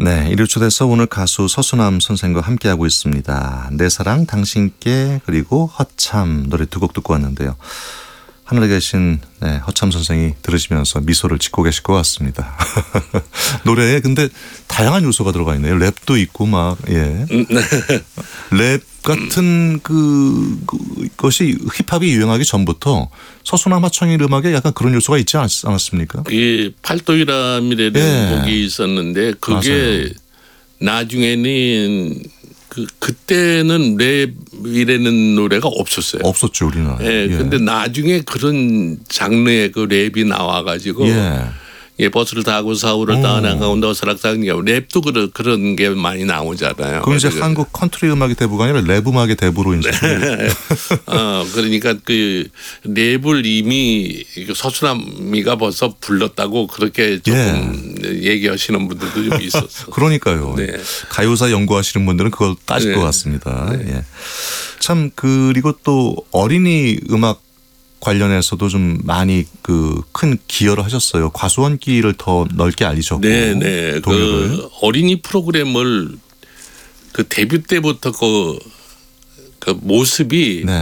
네, 일요초대서 오늘 가수 서수남 선생과 함께하고 있습니다. 내 사랑 당신께 그리고 허참 노래 두 곡 듣고 왔는데요. 하늘에 계신 허참 선생이 들으시면서 미소를 짓고 계실 것 같습니다. 노래에 근데 다양한 요소가 들어가 있네요. 랩도 있고 막 랩 같은 그것이 힙합이 유행하기 전부터 서수남 하청일 음악에 약간 그런 요소가 있지 않았습니까? 이 팔도이람이라는 곡이 있었는데 그게 맞아요. 나중에는 그때는 랩이라는 노래가 없었어요. 없었죠, 우리나라에. 예. 근데 나중에 그런 장르의 그 랩이 나와가지고 버스를 타고 서울을 떠나가고 어스락사락 랩도 그런 게 많이 나오잖아요. 그럼 이제 한국 컨트리 음악의 대부가 아니라 랩 음악의 대부로 이제. 그러니까 그 랩을 이미 서수남이가 벌써 불렀다고 그렇게 조금 얘기하시는 분들도 좀 있었어. 그러니까요. 네. 가요사 연구하시는 분들은 그걸 따질 것 같습니다. 예. 참 그리고 또 어린이 음악 관련해서도 좀 많이 큰 기여를 하셨어요. 과수원길을 더 넓게 알리셨고. 네네. 그 어린이 프로그램을 그 데뷔 때부터 그 모습이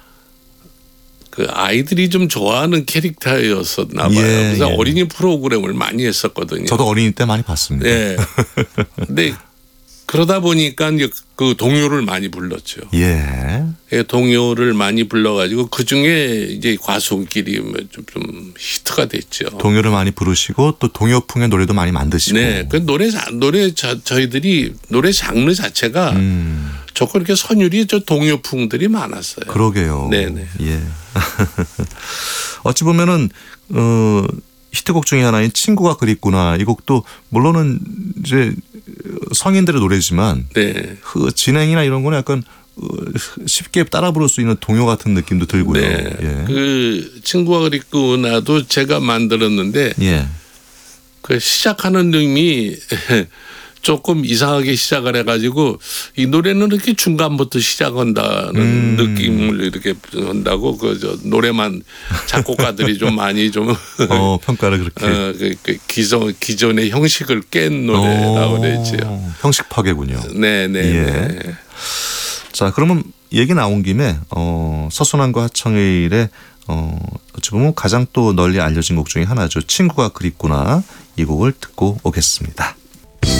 그 아이들이 좀 좋아하는 캐릭터였었나 봐요. 그래서 어린이 프로그램을 많이 했었거든요. 저도 어린이 때 많이 봤습니다. 네. 근데 그러다 보니까 이제 그 동요를 많이 불렀죠. 동요를 많이 불러가지고 그 중에 이제 과수원길이 좀 히트가 됐죠. 동요를 많이 부르시고 또 동요풍의 노래도 많이 만드시고. 네, 그 저희들이 노래 장르 자체가 조금 이렇게 선율이 동요풍들이 많았어요. 그러게요. 네네. 예. 어찌 보면은 히트곡 중에 하나인 친구가 그립구나. 이 곡도 물론은 이제 성인들의 노래지만 그 진행이나 이런 거는 약간 쉽게 따라 부를 수 있는 동요 같은 느낌도 들고요. 그 친구가 그립구나도 제가 만들었는데 그 시작하는 놈이 조금 이상하게 시작을 해가지고 이 노래는 이렇게 중간부터 시작한다는 느낌을 이렇게 한다고 노래만 작곡가들이 좀 많이 좀 평가를 그렇게 기존의 형식을 깬 노래라고 그랬죠. 형식 파괴군요. 네네. 자, 그러면 얘기 나온 김에 서수남과 하청일의 어찌 보면 가장 또 널리 알려진 곡 중에 하나죠. 친구가 그립구나. 이 곡을 듣고 오겠습니다.